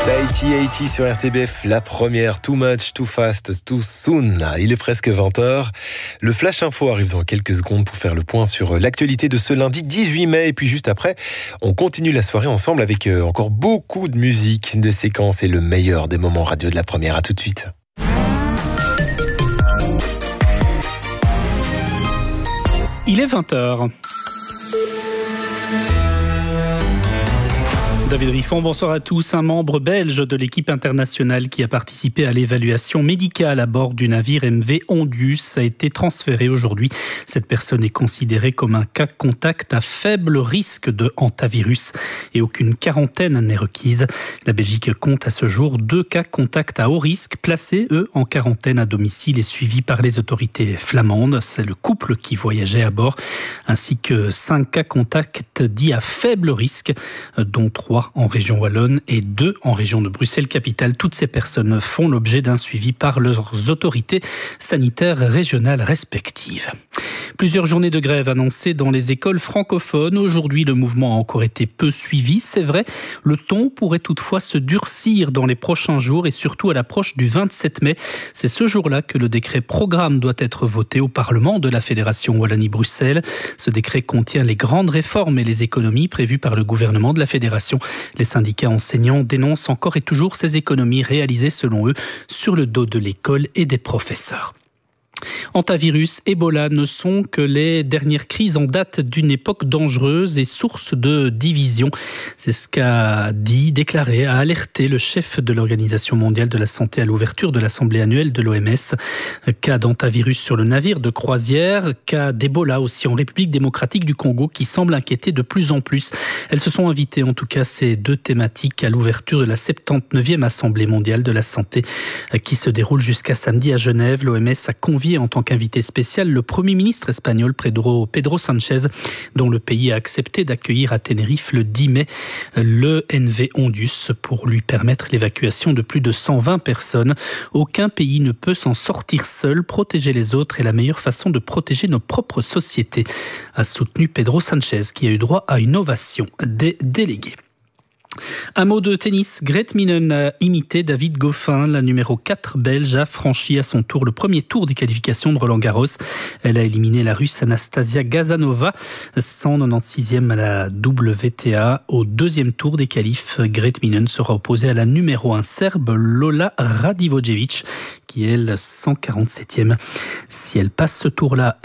80-80 sur RTBF, la première, Too Much, Too Fast, Too Soon. Il est presque 20h. Le Flash Info arrive dans quelques secondes pour faire le point sur l'actualité de ce lundi 18 mai. Et puis juste après, on continue la soirée ensemble avec encore beaucoup de musique, des séquences et le meilleur des moments radio de la première. À tout de suite. Il est 20h. David Riffon, bonsoir à tous. Un membre belge de l'équipe internationale qui a participé à l'évaluation médicale à bord du navire MV Ondius a été transféré aujourd'hui. Cette personne est considérée comme un cas contact à faible risque de hantavirus et aucune quarantaine n'est requise. La Belgique compte à ce jour 2 cas contact à haut risque, placés eux en quarantaine à domicile et suivis par les autorités flamandes. C'est le couple qui voyageait à bord, ainsi que 5 cas contacts dits à faible risque, dont 3 en région wallonne et 2 en région de Bruxelles-Capitale. Toutes ces personnes font l'objet d'un suivi par leurs autorités sanitaires régionales respectives. Plusieurs journées de grève annoncées dans les écoles francophones. Aujourd'hui, le mouvement a encore été peu suivi. C'est vrai, le ton pourrait toutefois se durcir dans les prochains jours et surtout à l'approche du 27 mai. C'est ce jour-là que le décret programme doit être voté au Parlement de la Fédération Wallonie-Bruxelles. Ce décret contient les grandes réformes et les économies prévues par le gouvernement de la Fédération. Les syndicats enseignants dénoncent encore et toujours ces économies réalisées selon eux sur le dos de l'école et des professeurs. Hantavirus, Ebola ne sont que les dernières crises en date d'une époque dangereuse et source de division. C'est ce qu'a déclaré, a alerté le chef de l'Organisation mondiale de la santé à l'ouverture de l'Assemblée annuelle de l'OMS. Cas d'hantavirus sur le navire de croisière, cas d'Ebola aussi en République démocratique du Congo qui semble inquiéter de plus en plus. Elles se sont invitées en tout cas ces 2 thématiques à l'ouverture de la 79e Assemblée mondiale de la santé qui se déroule jusqu'à samedi à Genève. L'OMS a convié en tant qu'invité spécial le Premier ministre espagnol Pedro Sánchez, dont le pays a accepté d'accueillir à Tenerife le 10 mai le NV Ondius pour lui permettre l'évacuation de plus de 120 personnes. Aucun pays ne peut s'en sortir seul. Protéger les autres est la meilleure façon de protéger nos propres sociétés, a soutenu Pedro Sánchez, qui a eu droit à une ovation des délégués. Un mot de tennis, Grete Minen a imité David Goffin. La numéro 4 belge a franchi à son tour le premier tour des qualifications de Roland-Garros. Elle a éliminé la Russe Anastasia Gazanova, 196e à la WTA. Au 2e tour des qualifs, Grete Minen sera opposée à la numéro 1 serbe Lola Radivojevic, qui est elle 147e. Si elle passe ce tour-là